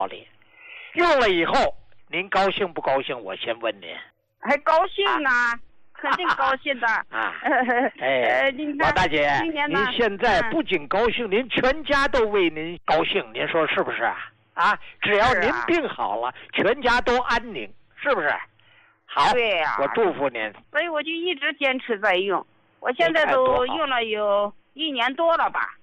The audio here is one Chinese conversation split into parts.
里。用了以后，您高兴不高兴？我先问您。 还高兴啊，肯定高兴的啊！王大姐，您现在不仅高兴，您全家都为您高兴，您说是不是啊？啊，只要您病好了，全家都安宁，是不是？好， 对呀， 我祝福您。 所以我就一直坚持在用，我现在都用了有1年多了吧。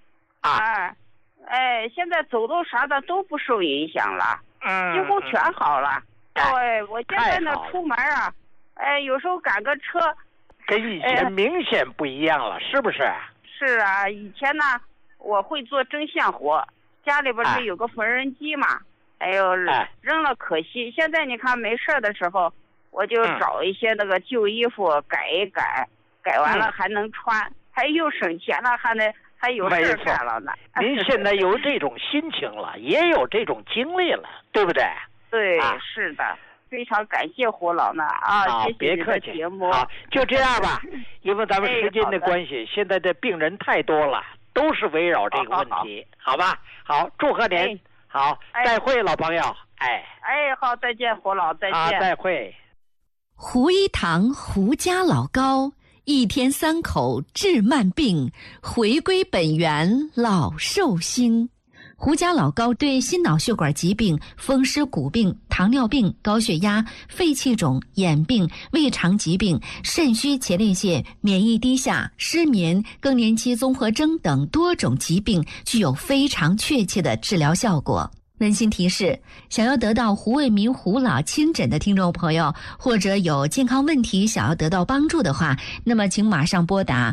现在走动啥的都不受影响了，几乎全好了。我现在呢出门啊，有时候赶个车， 跟以前明显不一样了，是不是？ 是啊，以前呢我会做针线活，家里边是有个缝纫机嘛，扔了可惜。现在你看没事的时候，我就找一些那个旧衣服改一改，改完了还能穿，还又省钱了，还有事干了呢。 您现在有这种心情了，也有这种经历了，对不对？ 对，是的，非常感谢胡老呢啊！谢谢别客气。 节目好，就这样吧，因为咱们时间的关系，现在的病人太多了，都是围绕这个问题，好吧？好，祝贺您，好，再会，老朋友， 好，再见，胡老，再见， 再会。 胡一堂胡家老高，一天3口治慢病，回归本源老寿星。胡家老高对心脑血管疾病、风湿骨病、糖尿病、高血压、肺气肿、眼病、胃肠疾病、肾虚前列腺、免疫低下、失眠、更年期综合征等多种疾病具有非常确切的治疗效果。温馨提示，想要得到胡卫民胡老亲诊的听众朋友，或者有健康问题想要得到帮助的话，那么请马上拨打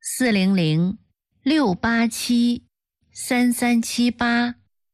400-687-3378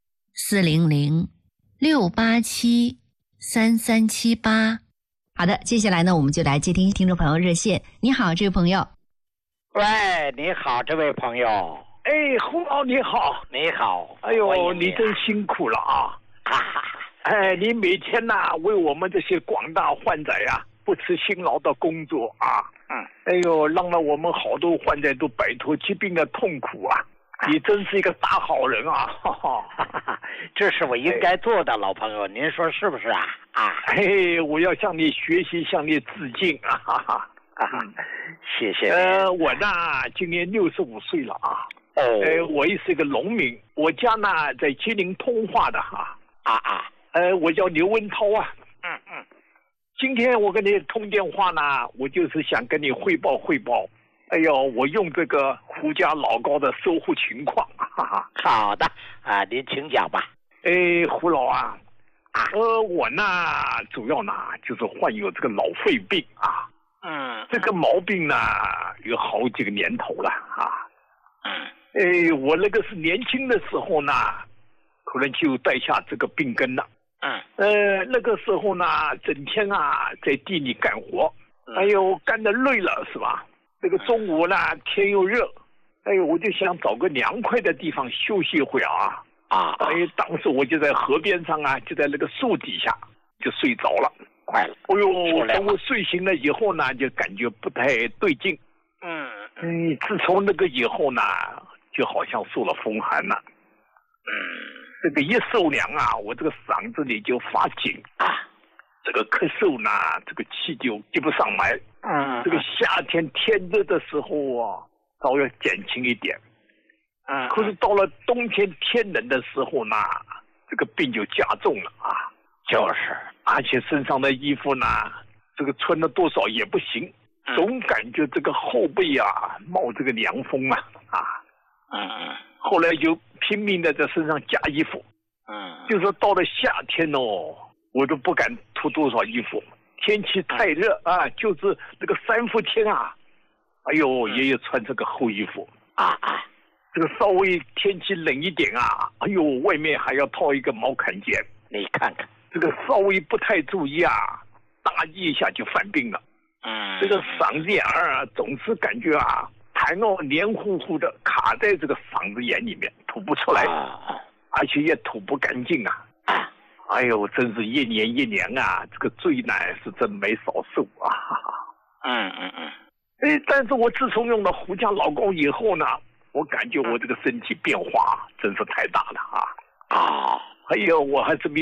400-687-3378。好的，接下来呢，我们就来接听听众朋友热线。你好，这位朋友。 喂，你好，这位朋友。 胡老你好， 你好。 哎呦，你真辛苦了啊！你每天为我们这些广大患者呀，不辞辛劳的工作啊。让了我们好多患者都摆脱疾病的痛苦啊！你真是一个大好人啊！ 这是我应该做的，老朋友，您说是不是啊？ 我要向你学习，向你致敬啊！ 谢谢。 我呢，今年65岁了啊。我也是一个农民，我家呢在吉林通化的哈。我叫刘文涛啊。今天我跟你通电话呢，我就是想跟你汇报。我用这个胡家老高的收获情况。 好的您请讲吧。 胡老啊，我呢主要呢就是患有这个脑肺病啊。这个毛病呢有好几个年头了啊。我那个是年轻的时候呢，可能就带下这个病根了。那个时候呢，整天在地里干活，干得累了是吧？这个中午呢，天又热，我就想找个凉快的地方休息一会啊。当时我就在河边上就在那个树底下就睡着了。 快了。 等我睡醒了以后呢，就感觉不太对劲。自从那个以后呢，就好像受了风寒了。这个一受凉我这个嗓子里就发紧这个咳嗽呢，这个气就接不上来。这个夏天天热的时候稍微减轻一点。可是到了冬天天冷的时候呢，这个病就加重了就是， 而且身上的衣服呢，这个穿了多少也不行，总感觉这个后背冒这个凉风后来就拼命的在身上加衣服。就说到了夏天我都不敢脱多少衣服，天气太热就是那个3伏天也有穿这个厚衣服这个稍微天气冷一点外面还要套一个毛坎肩。 你看看这个稍微不太注意打击一下就犯病了。这个嗓子眼总是感觉痰黏糊糊的卡在这个嗓子眼里面，吐不出来，而且也吐不干净真是一年一年这个罪难是真没少受但是我自从用了胡家老高以后呢，我感觉我这个身体变化真是太大了我还是